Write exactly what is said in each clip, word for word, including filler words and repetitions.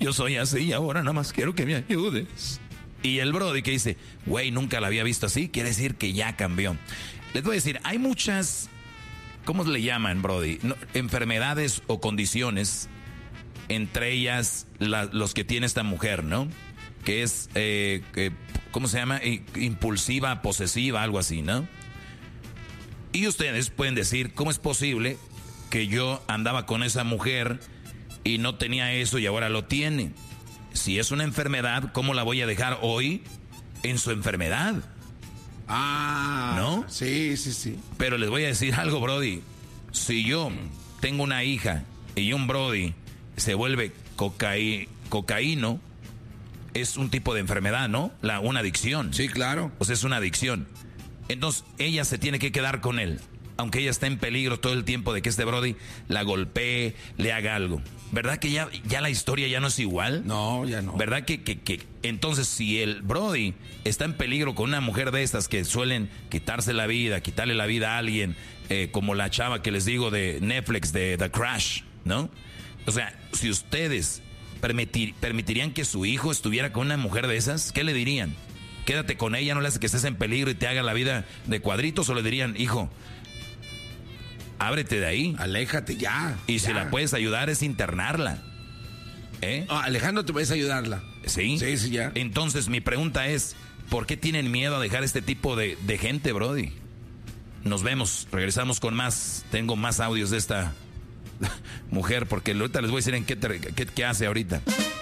yo soy así y ahora nada más quiero que me ayudes. Y el brody que dice, güey, nunca la había visto así, quiere decir que ya cambió. Les voy a decir, hay muchas, ¿cómo le llaman, brody? No, enfermedades o condiciones, entre ellas la, los que tiene esta mujer, ¿no? Que es, eh, eh, ¿cómo se llama? Impulsiva, posesiva, algo así, ¿no? Y ustedes pueden decir, ¿cómo es posible que yo andaba con esa mujer y no tenía eso y ahora lo tiene? Si es una enfermedad, ¿cómo la voy a dejar hoy en su enfermedad? Ah, ¿no? Sí, sí, sí. Pero les voy a decir algo, brody. Si yo tengo una hija y un brody se vuelve cocaí, cocaíno, es un tipo de enfermedad, ¿no? La, una adicción. Sí, claro. O sea, es una adicción. Entonces, ella se tiene que quedar con él, aunque ella está en peligro todo el tiempo de que este brody la golpee, le haga algo. ¿Verdad que ya, ya la historia ya no es igual? No, ya no. ¿Verdad que, que, que entonces si el brody está en peligro con una mujer de estas que suelen quitarse la vida, quitarle la vida a alguien, eh, como la chava que les digo de Netflix, de The Crash, ¿no? O sea, si ustedes permitir, permitirían que su hijo estuviera con una mujer de esas, ¿qué le dirían? Quédate con ella, no le hace que estés en peligro y te haga la vida de cuadritos, o le dirían, hijo, ábrete de ahí. Aléjate ya. Y ya. si la puedes ayudar es internarla. ¿Eh? Oh, Alejandro, ¿te puedes ayudarla? Sí. Sí, sí, ya. Entonces mi pregunta es, ¿por qué tienen miedo a dejar este tipo de, de gente, brody? Nos vemos, regresamos con más. Tengo más audios de esta mujer, porque ahorita les voy a decir en qué, te, qué, qué hace ahorita.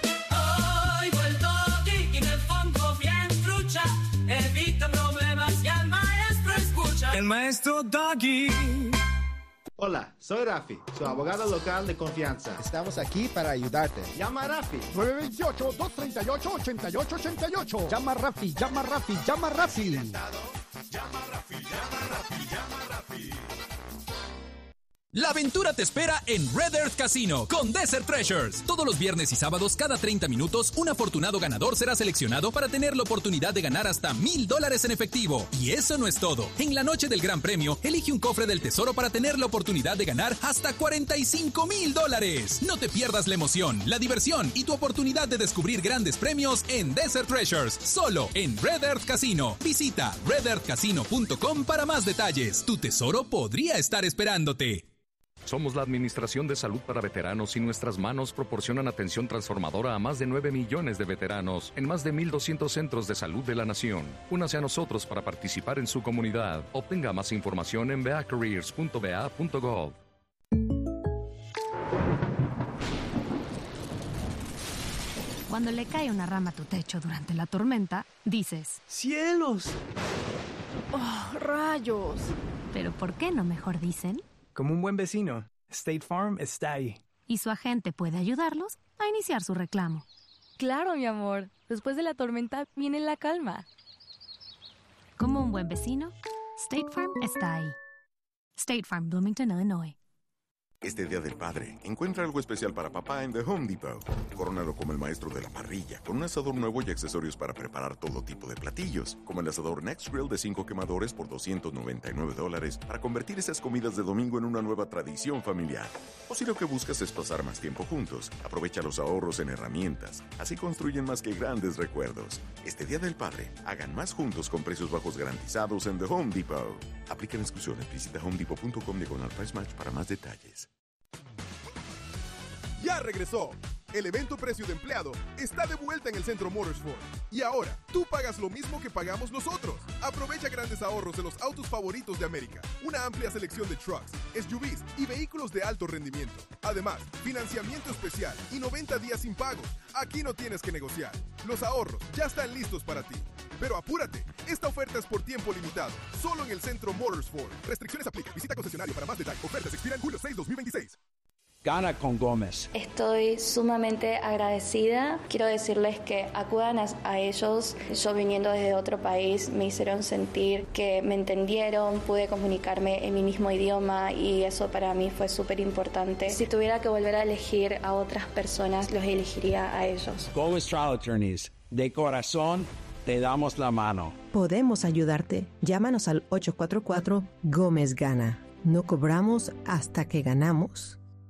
Evita problemas y al maestro escucha. El maestro Doggy. Hola, soy Rafi, su abogado local de confianza. Estamos aquí para ayudarte. Llama a Rafi. nueve dos ocho, dos tres ocho, ocho ocho ocho ocho. Llama a Rafi, llama a Rafi, llama a Rafi. Llama a Rafi, llama a Rafi, llama a Rafi. La aventura te espera en Red Earth Casino con Desert Treasures. Todos los viernes y sábados, cada treinta minutos, un afortunado ganador será seleccionado para tener la oportunidad de ganar hasta mil dólares en efectivo. Y eso no es todo. En la noche del Gran Premio, elige un cofre del tesoro para tener la oportunidad de ganar hasta cuarenta y cinco mil dólares. No te pierdas la emoción, la diversión y tu oportunidad de descubrir grandes premios en Desert Treasures, solo en Red Earth Casino. Visita red earth casino punto com para más detalles. Tu tesoro podría estar esperándote. Somos la Administración de Salud para Veteranos y nuestras manos proporcionan atención transformadora a más de nueve millones de veteranos en más de mil doscientos centros de salud de la nación. Únase a nosotros para participar en su comunidad. Obtenga más información en v a careers punto v a punto gov. Cuando le cae una rama a tu techo durante la tormenta, dices, ¡cielos! ¡Oh, rayos! ¿Pero por qué no mejor dicen? Como un buen vecino, State Farm está ahí. Y su agente puede ayudarlos a iniciar su reclamo. Claro, mi amor. Después de la tormenta viene la calma. Como un buen vecino, State Farm está ahí. State Farm, Bloomington, Illinois. Este Día del Padre, encuentra algo especial para papá en The Home Depot. Córonalo como el maestro de la parrilla, con un asador nuevo y accesorios para preparar todo tipo de platillos, como el asador Next Grill de cinco quemadores por doscientos noventa y nueve dólares, para convertir esas comidas de domingo en una nueva tradición familiar. O si lo que buscas es pasar más tiempo juntos, aprovecha los ahorros en herramientas. Así construyen más que grandes recuerdos. Este Día del Padre, hagan más juntos con precios bajos garantizados en The Home Depot. Aplican exclusiones. Visita home depot punto com diagonal price match para más detalles. ¡Ya regresó! El evento Precio de Empleado está de vuelta en el Centro Motorsport. Y ahora, tú pagas lo mismo que pagamos nosotros. Aprovecha grandes ahorros de los autos favoritos de América. Una amplia selección de trucks, S U Vs y vehículos de alto rendimiento. Además, financiamiento especial y noventa días sin pagos. Aquí no tienes que negociar. Los ahorros ya están listos para ti. Pero apúrate, esta oferta es por tiempo limitado. Solo en el Centro Motorsport. Restricciones aplican. Visita concesionario para más detalles. Ofertas expiran julio seis, dos mil veintiséis. Gana con Gómez. Estoy sumamente agradecida. Quiero decirles que acudan a, a ellos. Yo viniendo desde otro país me hicieron sentir que me entendieron, pude comunicarme en mi mismo idioma y eso para mí fue súper importante. Si tuviera que volver a elegir a otras personas, los elegiría a ellos. Gómez Trial Attorneys. De corazón, te damos la mano. Podemos ayudarte. Llámanos al ocho cuatro cuatro Gómez Gana. No cobramos hasta que ganamos.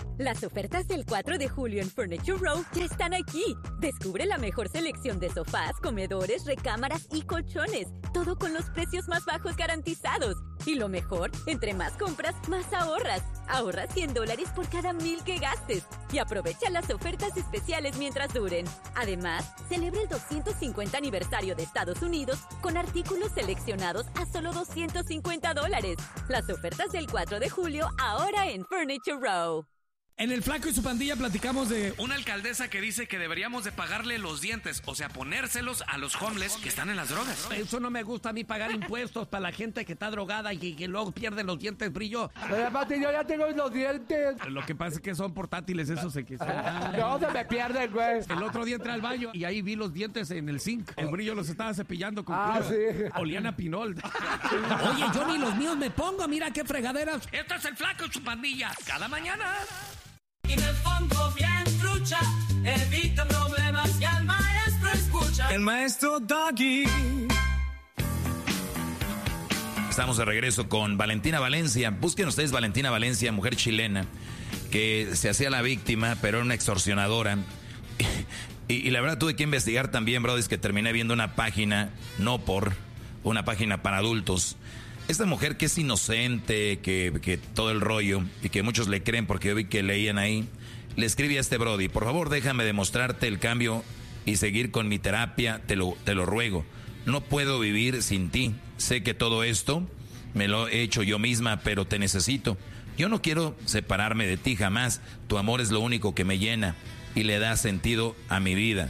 Las ofertas del cuatro de julio en Furniture Row ya están aquí. Descubre la mejor selección de sofás, comedores, recámaras y colchones. Todo con los precios más bajos garantizados. Y lo mejor, entre más compras, más ahorras. Ahorra cien dólares por cada mil que gastes. Y aprovecha las ofertas especiales mientras duren. Además, celebra el doscientos cincuenta aniversario de Estados Unidos con artículos seleccionados a solo doscientos cincuenta dólares. Las ofertas del cuatro de julio ahora en Furniture Row. En El Flaco y su pandilla platicamos de una alcaldesa que dice que deberíamos de pagarle los dientes, o sea, ponérselos a los homeless que están en las drogas. Eso no me gusta a mí, pagar impuestos para la gente que está drogada y que luego pierde los dientes brillo. Yo ya tengo los dientes. Lo que pasa es que son portátiles, esos se que se... No, se me pierden, güey. El otro día entré al baño y ahí vi los dientes en el zinc. El brillo los estaba cepillando con Ah, cloro. sí. Olían a pinol. Oye, yo ni los míos me pongo, mira qué fregaderas. Esto es El Flaco y su pandilla, cada mañana. Y me pongo bien trucha, evita problemas y al maestro escucha. El maestro Doggy. Estamos de regreso con Valentina Valencia. Busquen ustedes Valentina Valencia, mujer chilena, que se hacía la víctima, pero era una extorsionadora. Y, y la verdad tuve que investigar también, bro, es que terminé viendo una página, no por, una página para adultos. Esta mujer que es inocente, que, que todo el rollo, y que muchos le creen porque yo vi que leían ahí, le escribe a este brody: por favor déjame demostrarte el cambio y seguir con mi terapia, te lo, te lo ruego. No puedo vivir sin ti. Sé que todo esto me lo he hecho yo misma, pero te necesito. Yo no quiero separarme de ti jamás. Tu amor es lo único que me llena y le da sentido a mi vida.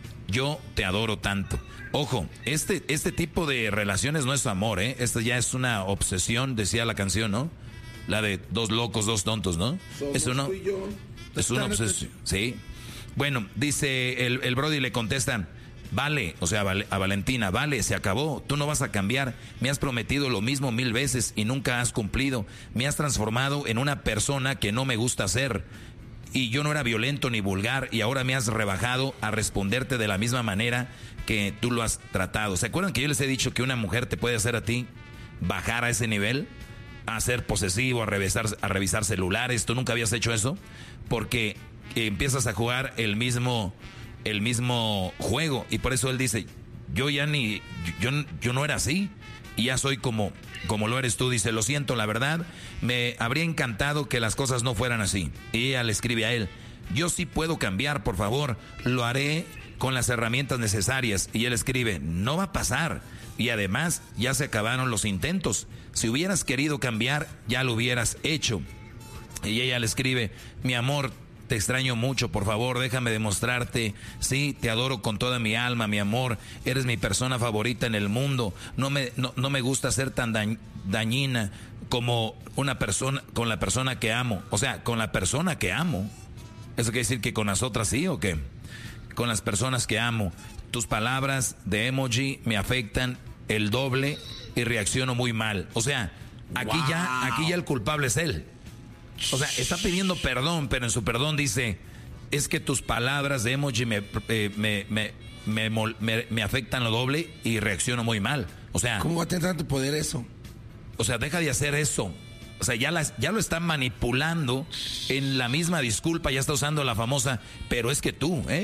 Yo te adoro tanto. Ojo, este, este tipo de relaciones no es amor, ¿eh? Esto ya es una obsesión, decía la canción, ¿no? La de dos locos, dos tontos, ¿no? Somos Eso no. tú y yo. Es una obsesión, sí. Bueno, dice el, el brody, le contestan: vale, o sea, a Valentina, vale, se acabó, tú no vas a cambiar. Me has prometido lo mismo mil veces y nunca has cumplido. Me has transformado en una persona que no me gusta ser. Y yo no era violento ni vulgar y ahora me has rebajado a responderte de la misma manera que tú lo has tratado. ¿Se acuerdan que yo les he dicho que una mujer te puede hacer a ti bajar a ese nivel? A ser posesivo, a revisar, a revisar celulares. ¿Tú nunca habías hecho eso? Porque empiezas a jugar el mismo, el mismo juego. Y por eso él dice: yo ya ni, yo, yo no era así. Y ya soy como, como lo eres tú. Dice: lo siento, la verdad, me habría encantado que las cosas no fueran así. Y ella le escribe a él: yo sí puedo cambiar, por favor, lo haré con las herramientas necesarias. Y él escribe: no va a pasar. Y además, ya se acabaron los intentos. Si hubieras querido cambiar, ya lo hubieras hecho. Y ella le escribe: mi amor, te extraño mucho, por favor, déjame demostrarte. Sí, te adoro con toda mi alma, mi amor. Eres mi persona favorita en el mundo. No me, no, no me gusta ser tan dañ, dañina como una persona, con la persona que amo. O sea, con la persona que amo. ¿Eso quiere decir que con las otras sí o qué? Con las personas que amo. Tus palabras de emoji me afectan el doble y reacciono muy mal. O sea, aquí wow. ya, aquí ya el culpable es él. O sea, está pidiendo perdón, pero en su perdón dice: es que tus palabras de emoji me, eh, me, me, me, me, me afectan lo doble y reacciono muy mal. O sea, ¿cómo va a tener tanto poder eso? O sea, deja de hacer eso. O sea, ya, las, ya lo está manipulando. En la misma disculpa ya está usando la famosa: pero es que tú, ¿eh?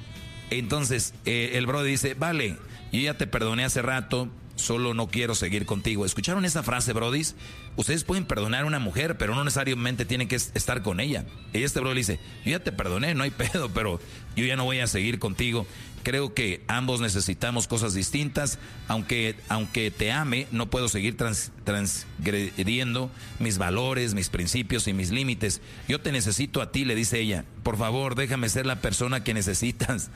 Entonces, eh, el bro dice: vale, yo ya te perdoné hace rato, solo no quiero seguir contigo. ¿Escucharon esa frase, brodis? Ustedes pueden perdonar a una mujer, pero no necesariamente tienen que estar con ella. Y este bro le dice: yo ya te perdoné, no hay pedo, pero yo ya no voy a seguir contigo. Creo que ambos necesitamos cosas distintas. Aunque, aunque te ame, no puedo seguir trans, transgrediendo mis valores, mis principios y mis límites. Yo te necesito a ti, le dice ella. Por favor, déjame ser la persona que necesitas.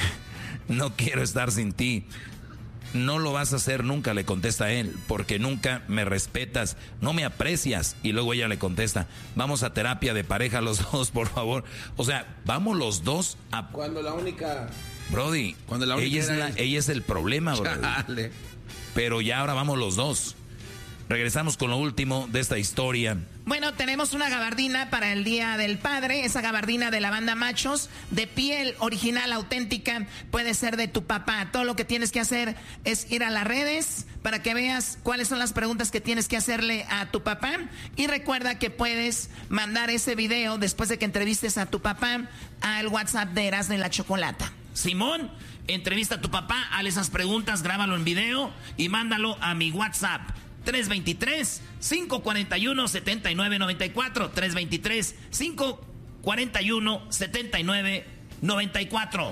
No quiero estar sin ti. No lo vas a hacer nunca, le contesta él, porque nunca me respetas, no me aprecias. Y luego ella le contesta: vamos a terapia de pareja los dos, por favor. O sea, vamos los dos a... Cuando la única... Brody, Cuando la única ella, es la, ella es el problema, Brody. Chale. Pero ya ahora vamos los dos. Regresamos con lo último de esta historia. Bueno, tenemos una gabardina para el Día del Padre, esa gabardina de la banda Machos, de piel original, auténtica, puede ser de tu papá. Todo lo que tienes que hacer es ir a las redes para que veas cuáles son las preguntas que tienes que hacerle a tu papá. Y recuerda que puedes mandar ese video después de que entrevistes a tu papá al WhatsApp de Erasmo y la Chocolata. Simón, entrevista a tu papá, hazle esas preguntas, grábalo en video y mándalo a mi WhatsApp. tres dos tres, cinco cuatro uno, siete nueve nueve cuatro. tres dos tres, cinco cuatro uno, siete nueve nueve cuatro.